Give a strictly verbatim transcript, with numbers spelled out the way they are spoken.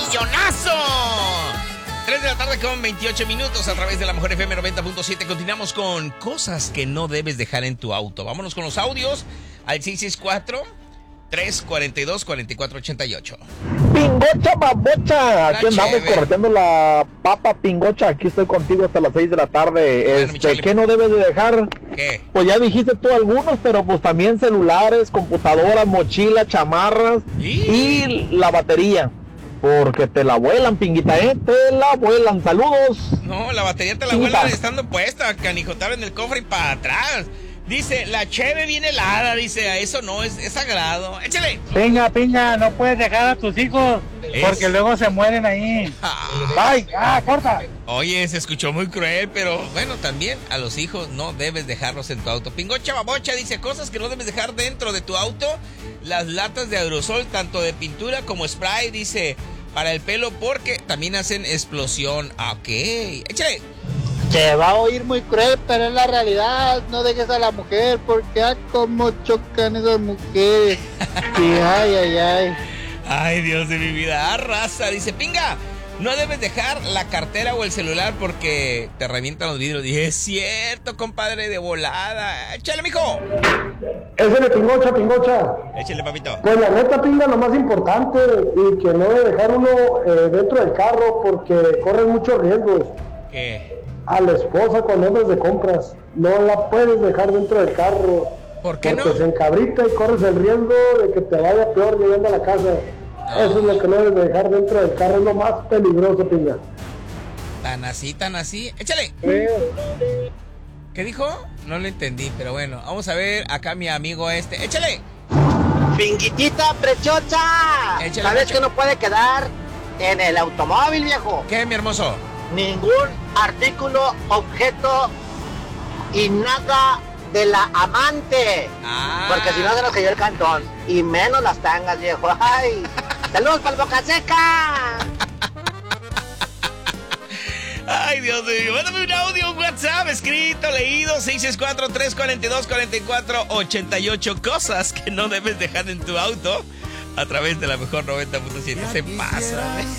millonazo. tres de la tarde con veintiocho minutos a través de la Mejor F M noventa punto siete. Continuamos con cosas que no debes dejar en tu auto. Vámonos con los audios al seis seis cuatro, tres cuatro dos, cuatro cuatro ocho ocho. Pingocha, babocha. Aquí andamos chévere. correteando la papa pingocha. Aquí estoy contigo hasta las seis de la tarde. Bueno, mi Este, Charlie. ¿qué no debes de dejar? ¿Qué? Pues ya dijiste tú algunos, pero pues también celulares, computadoras, mochilas, chamarras ¿Y? y la batería. Porque te la vuelan, pinguita, ¿eh? Te la vuelan. Saludos. No, la batería te la Pinguita. vuelan estando puesta, canijotar en el cofre y para atrás. Dice, la cheve viene helada, dice, eso no, es, es sagrado. Échale. Pinga, pinga, no puedes dejar a tus hijos Es- porque luego se mueren ahí. Ay, ah, corta. Oye, se escuchó muy cruel, pero bueno, también a los hijos no debes dejarlos en tu auto. Pingocha Babocha dice, cosas que no debes dejar dentro de tu auto. Las latas de aerosol, tanto de pintura como spray, dice, para el pelo, porque también hacen explosión. Ah, ok, échale. Se va a oír muy cruel, pero es la realidad. No dejes a la mujer porque ah, como chocan esas mujeres. Y ay, ay, ay. Ay, Dios de mi vida. Ah, raza, dice, pinga, no debes dejar la cartera o el celular porque te revientan los vidrios. Dije, es cierto, compadre, de volada. Échale, mijo. Ese de pingocha, pingocha. Échale, papito. Pues la neta, pinga, lo más importante, y que no debe dejar uno eh, dentro del carro porque corre muchos riesgos. ¿Qué? A la esposa cuando andas de compras, no la puedes dejar dentro del carro. ¿Por qué porque no? se encabrita y corres el riesgo de que te vaya peor llegando a la casa. Eso es lo que no debes de dejar dentro del carro, es lo más peligroso, pinga. Tan así, tan así. Échale. ¿Qué dijo? No lo entendí, pero bueno, vamos a ver acá mi amigo este. Échale. Pinguitita preciosa. Échale, ¿Sabes macho. que no puede quedar en el automóvil, viejo? ¿Qué, mi hermoso? Ningún artículo, objeto y nada de la amante. Ah. Porque si no se nos cayó el cantón. Y menos las tangas, viejo. ¡Ay! ¡Saludos para el Boca Seca! Ay, Dios mío. Mándame un audio, un WhatsApp, escrito, leído, seis seis cuatro, tres cuatro dos, cuatro cuatro ocho ocho. Cosas que no debes dejar en tu auto a través de la Mejor noventa punto siete. Se pasa.